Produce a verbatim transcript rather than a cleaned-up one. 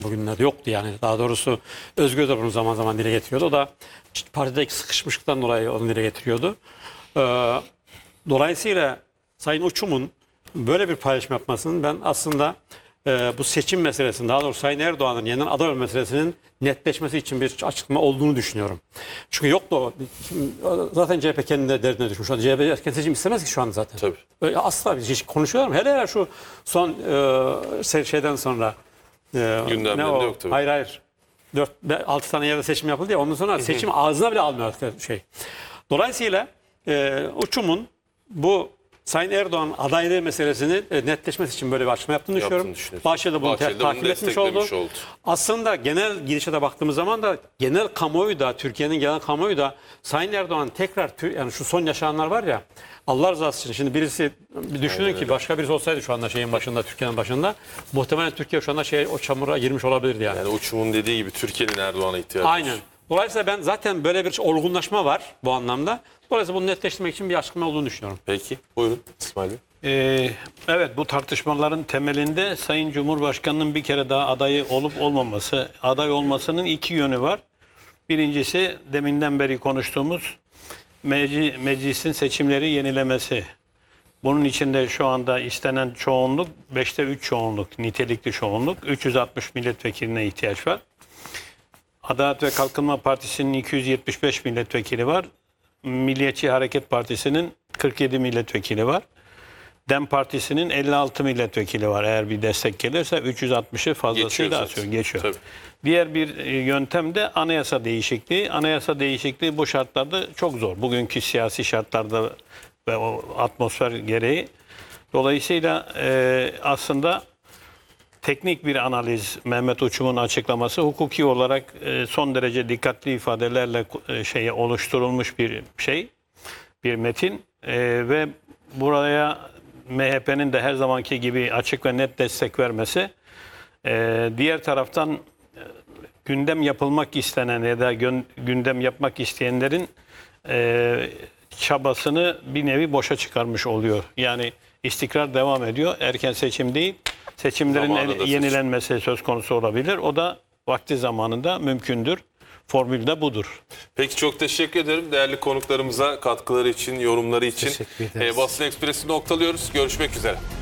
bugünlerde yoktu yani. Daha doğrusu Özgür de bunu zaman zaman dile getiriyordu. O da işte partideki sıkışmışlıktan dolayı onu dile getiriyordu. Ee, dolayısıyla Sayın Uçum'un böyle bir paylaşım yapmasının ben aslında e, bu seçim meselesinin, daha doğrusu Sayın Erdoğan'ın yeniden aday olma meselesinin netleşmesi için bir açıklama olduğunu düşünüyorum. Çünkü yok da o, zaten C H P kendine derdine düşmüş. Şu anda C H P erken seçim istemez ki şu anda zaten. Tabii. Öyle asla bir şey konuşuyorlar mı? Hele hele şu son e, şeyden sonra e, Gündemlerinde ne o? yok tabii. Hayır hayır. dört altı tane yerde seçim yapıldı ya, ondan sonra seçim ağzına bile almıyor artık şey. Dolayısıyla e, Uçum'un bu Sayın Erdoğan adaylığı meselesini e, netleşmesi için böyle bir açıklama yaptığını düşünüyorum. Bahçeli de bunu Bahçeli de bunu takip etmiş oldu. desteklemiş oldu. Aslında genel gidişata baktığımız zaman da genel kamuoyu da, Türkiye'nin genel kamuoyu da Sayın Erdoğan tekrar, yani şu son yaşananlar var ya, Allah rızası için şimdi birisi bir düşünün Aynen ki öyle. başka birisi olsaydı şu anda şeyin başında, Türkiye'nin başında, muhtemelen Türkiye şu anda şey, o çamura girmiş olabilirdi yani. Yani Uçum'un dediği gibi Türkiye'nin Erdoğan'a ihtiyacı var. Aynen. Dolayısıyla ben zaten böyle bir olgunlaşma var bu anlamda. Dolayısıyla bunu netleştirmek için bir açıklama olduğunu düşünüyorum. Peki. Buyurun İsmail Bey. Ee, evet, bu tartışmaların temelinde Sayın Cumhurbaşkanı'nın bir kere daha adayı olup olmaması, aday olmasının iki yönü var. Birincisi deminden beri konuştuğumuz mecli, meclisin seçimleri yenilemesi. Bunun içinde şu anda istenen çoğunluk beşte üç çoğunluk, nitelikli çoğunluk. üç yüz altmış milletvekiline ihtiyaç var. Adalet ve Kalkınma Partisi'nin iki yüz yetmiş beş milletvekili var. Milliyetçi Hareket Partisi'nin kırk yedi milletvekili var. DEM Partisi'nin elli altı milletvekili var. Eğer bir destek gelirse üç yüz altmışı fazlasıyla atıyor, geçiyor. Tabii. Diğer bir yöntem de anayasa değişikliği. Anayasa değişikliği bu şartlarda çok zor. Bugünkü siyasi şartlarda ve o atmosfer gereği. Dolayısıyla e, aslında teknik bir analiz, Mehmet Uçum'un açıklaması, hukuki olarak e, son derece dikkatli ifadelerle e, şeye oluşturulmuş bir şey, bir metin E, ve buraya M H P'nin de her zamanki gibi açık ve net destek vermesi, e, diğer taraftan e, gündem yapılmak istenen ya da gön, gündem yapmak isteyenlerin e, çabasını bir nevi boşa çıkarmış oluyor. Yani istikrar devam ediyor. Erken seçim değil, seçimlerin Zamanında seçim. yenilenmesi söz konusu olabilir. O da vakti zamanında mümkündür. Formül de budur. Peki, çok teşekkür ederim değerli konuklarımıza katkıları için, yorumları için. Teşekkür ederiz. Ee, Basın Ekspresi'ni noktalıyoruz. Görüşmek üzere.